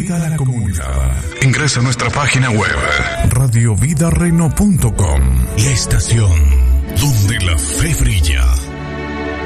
Vida a la comunidad. Ingresa a nuestra página web radiovidareno.com. La estación donde la fe brilla.